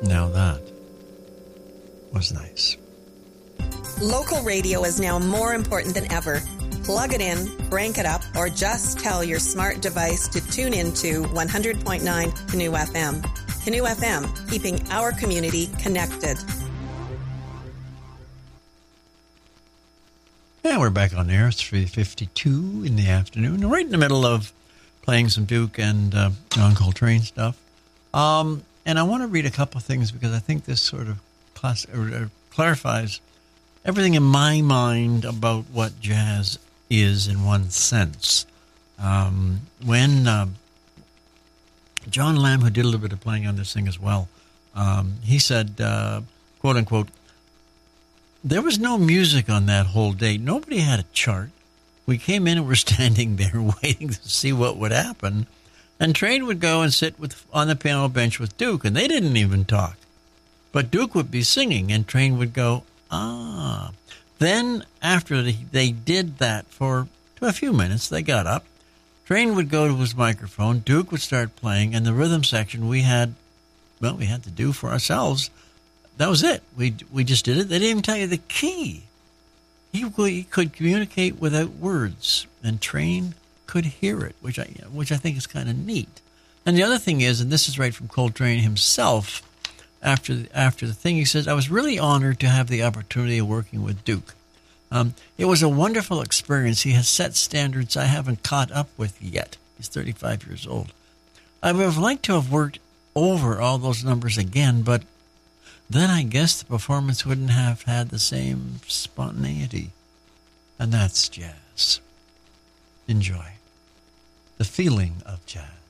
Now that was nice. Local radio is now more important than ever. Plug it in, crank it up, or just tell your smart device to tune into 100.9 Canoe FM. Canoe FM, keeping our community connected. Yeah, we're back on air. It's 3:52 in the afternoon. We're right in the middle of playing some Duke and John Coltrane stuff. And I want to read a couple of things because I think this sort of clarifies everything in my mind about what jazz is in one sense. When John Lamb, who did a little bit of playing on this thing as well, he said, quote unquote, there was no music on that whole day. Nobody had a chart. We came in and were standing there waiting to see what would happen. And Train would go and sit on the piano bench with Duke, and they didn't even talk. But Duke would be singing, and Train would go, ah. Then, after they did that for a few minutes, they got up. Train would go to his microphone. Duke would start playing, and the rhythm section we had to do for ourselves. That was it. We just did it. They didn't even tell you the key. He could communicate without words, and Train could hear it, which I think is kind of neat. And the other thing is, and this is right from Coltrane himself, after the thing, he says, I was really honored to have the opportunity of working with Duke. It was a wonderful experience. He has set standards I haven't caught up with yet. He's 35 years old. I would have liked to have worked over all those numbers again, but then I guess the performance wouldn't have had the same spontaneity. And that's jazz. Enjoy the feeling of jazz.